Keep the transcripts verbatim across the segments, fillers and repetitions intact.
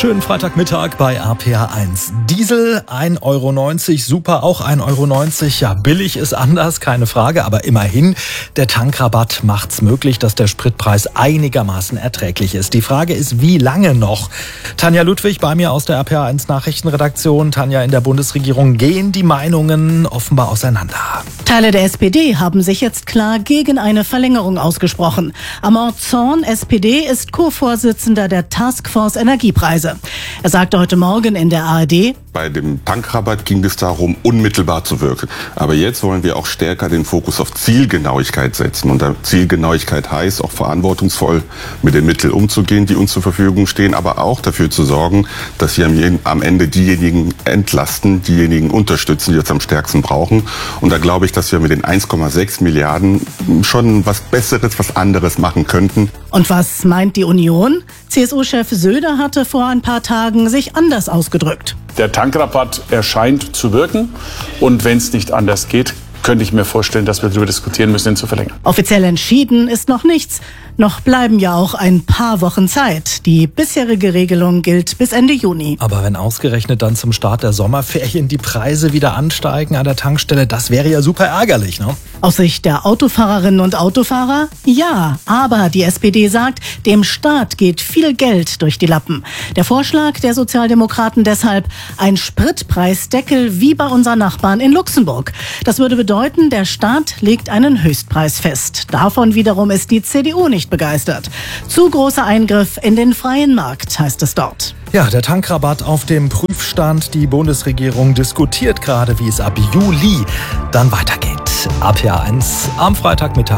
Schönen Freitagmittag bei R P R eins. Diesel ein Euro neunzig, super auch ein Euro neunzig. Ja, billig ist anders, keine Frage, aber immerhin, der Tankrabatt macht's möglich, dass der Spritpreis einigermaßen erträglich ist. Die Frage ist, wie lange noch? Tanja Ludwig bei mir aus der R P R eins Nachrichtenredaktion. Tanja, in der Bundesregierung gehen die Meinungen offenbar auseinander. Teile der S P D haben sich jetzt klar gegen eine Verlängerung ausgesprochen. Amand Zorn, S P D, ist Co-Vorsitzender der Taskforce Energiepreise. Er sagte heute Morgen in der A R D: Bei dem Tankrabatt ging es darum, unmittelbar zu wirken. Aber jetzt wollen wir auch stärker den Fokus auf Zielgenauigkeit setzen. Und Zielgenauigkeit heißt auch verantwortungsvoll mit den Mitteln umzugehen, die uns zur Verfügung stehen, aber auch dafür zu sorgen, dass wir am Ende diejenigen entlasten, diejenigen unterstützen, die uns am stärksten brauchen. Und da glaube ich, dass wir mit den eins Komma sechs Milliarden schon was Besseres, was anderes machen könnten. Und was meint die Union? C S U-Chef Söder hatte vor ein paar Tagen sich anders ausgedrückt. Der Tankrabatt erscheint zu wirken und wenn es nicht anders geht, könnte ich mir vorstellen, dass wir darüber diskutieren müssen, ihn zu verlängern. Offiziell entschieden ist noch nichts. Noch bleiben ja auch ein paar Wochen Zeit. Die bisherige Regelung gilt bis Ende Juni. Aber wenn ausgerechnet dann zum Start der Sommerferien die Preise wieder ansteigen an der Tankstelle, das wäre ja super ärgerlich, ne? Aus Sicht der Autofahrerinnen und Autofahrer? Ja, aber die S P D sagt, dem Staat geht viel Geld durch die Lappen. Der Vorschlag der Sozialdemokraten deshalb ein Spritpreisdeckel wie bei unseren Nachbarn in Luxemburg. Das würde bedeuten, der Staat legt einen Höchstpreis fest. Davon wiederum ist die C D U nicht begeistert. Zu großer Eingriff in den freien Markt, heißt es dort. Ja, der Tankrabatt auf dem Prüfstand. Die Bundesregierung diskutiert gerade, wie es ab Juli dann weitergeht. R P R eins am Freitagmittag.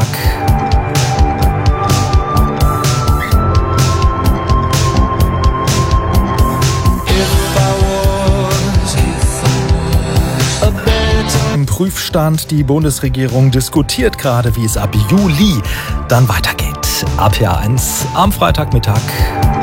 Im Prüfstand. Die Bundesregierung diskutiert gerade, wie es ab Juli dann weitergeht. R P R eins am Freitagmittag.